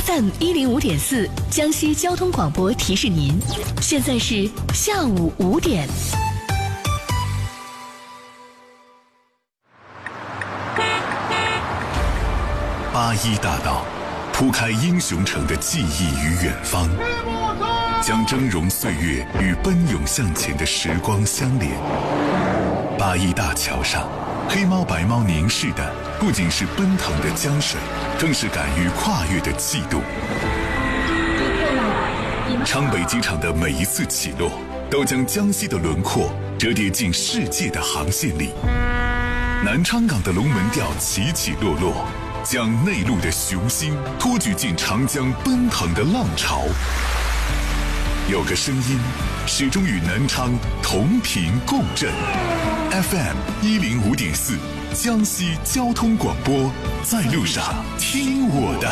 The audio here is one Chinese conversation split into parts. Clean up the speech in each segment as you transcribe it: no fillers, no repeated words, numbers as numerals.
FM 105.4，江西交通广播提示您，现在是下午5点。 81大道铺开英雄城的记忆与远方，将峥嵘岁月与奔涌向前的时光相连。81大桥上，黑猫白猫凝视的不仅是奔腾的江水，更是敢于跨越的气度。昌北机场的每一次起落，都将江西的轮廓折叠进世界的航线里。南昌港的龙门吊起起落落，将内陆的雄心托举进长江奔腾的浪潮。有个声音始终与南昌同频共振。FM 105.4，江西交通广播，在路上听我的。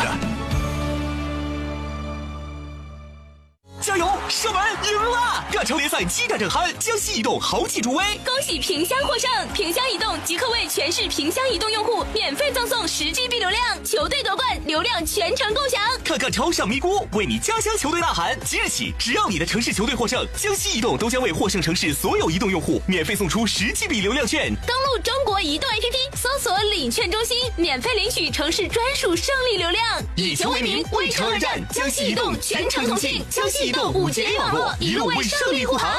加油！射门赢了！亚超联赛激战正酣，江西移动豪气助威， 恭喜萍乡获胜！萍乡移动即刻为全市萍乡移动用户免费赠送10GB 流量，球队夺冠，流量全程共享。 看看超上咪咕，为你家乡球队呐喊！即日起，只要你的城市球队获胜，江西移动都将为获胜城市所有移动用户免费送出10GB 流量券。 登录中国移动 APP， 搜索领券中心，免费领取城市专属胜利流量。 以球为名，为城而战，江西移动全程同信，江西移动5G 网络，一路为胜利护航。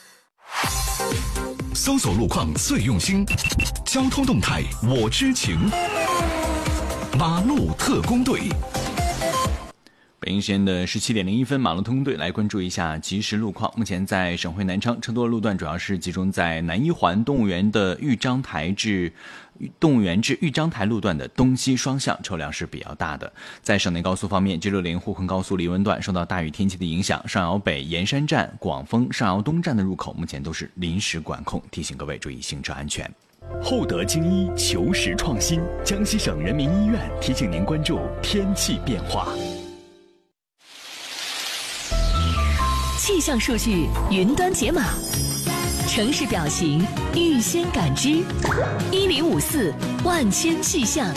搜索路况最用心，交通动态我知情。马路特工队。 北京时间的17点01分，马路特工队来关注一下即时路况。目前在省会南昌，车多的路段主要是集中在南一环动物园的豫章台至豫章台路段的东西双向，车辆是比较大的。在省内高速方面，G60沪昆高速荔温段受到大雨天气的影响，上饶北、盐山站、广丰、上饶东站的入口目前都是临时管控，提醒各位注意行车安全。 厚德精医求实创新，江西省人民医院提醒您关注天气变化。 气象数据云端解码，城市表情预先感知，1054万千气象。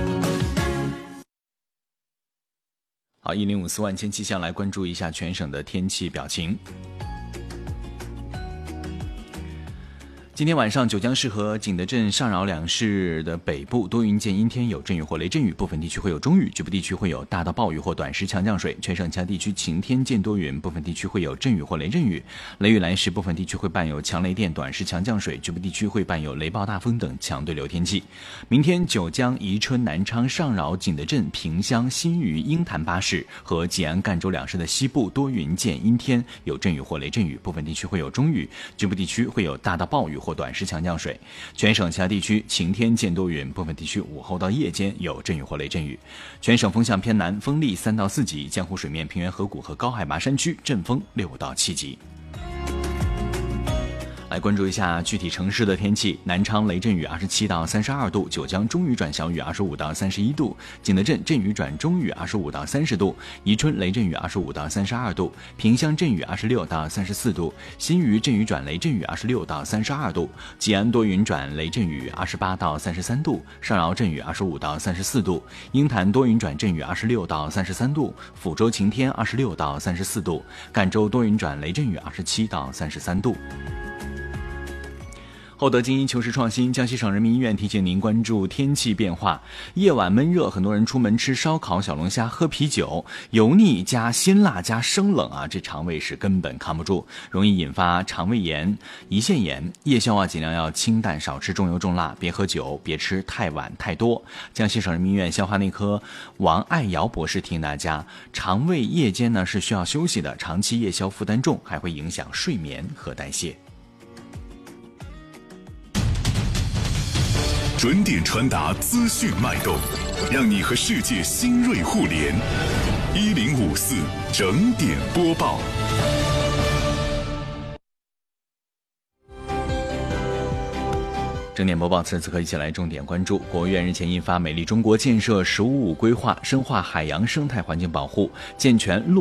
好，1054万千气象来关注一下全省的天气表情。今天晚上，九江市和景德镇、上饶两市的北部多云见阴天，有阵雨或雷阵雨，部分地区会有中雨，局部地区会有大到暴雨或短时强降水。全省其他地区晴天见多云，部分地区会有阵雨或雷阵雨。雷雨来时，部分地区会伴有强雷电、短时强降水，局部地区会伴有雷暴大风等强对流天气。明天，九江、宜春、南昌、上饶、景德镇、萍乡、新余、鹰潭八市和吉安、赣州两市的西部多云见阴天，有阵雨或雷阵雨，部分地区会有中雨，局部地区会有大到暴雨或短时强降水。全省其他地区晴天见多云，部分地区午后到夜间有阵雨或雷阵雨。全省风向偏南，风力3到4级，江湖水面、平原河谷和高海拔山区阵风6到7级。来关注一下具体城市的天气。南昌雷阵雨27到32度，九江中雨转小雨25到31度，景德镇阵雨转中雨25到30度，宜春雷阵雨25到32度，萍乡阵雨26到34度，新余阵雨转雷阵雨26到32度，吉安多云转雷阵雨28到33度，上饶阵雨25到34度，鹰潭多云转阵雨26到33度，抚州晴天26到34度，赣州多云转雷阵雨27到33度。厚德精医求实创新，江西省人民医院提醒您关注天气变化。夜晚闷热，很多人出门吃烧烤、小龙虾、喝啤酒，油腻加辛辣加生冷啊，这肠胃是根本扛不住，容易引发肠胃炎、胰腺炎。夜宵尽量要清淡，少吃重油重辣，别喝酒，别吃太晚太多。江西省人民医院消化内科王爱瑶博士提醒大家，肠胃夜间呢是需要休息的，长期夜宵负担重，还会影响睡眠和代谢。 准点传达资讯脉动，让你和世界新锐互联。1054整点播报。 整点播报，此刻一起来重点关注。国务院日前印发《美丽中国建设“十五五”规划》，深化海洋生态环境保护，健全陆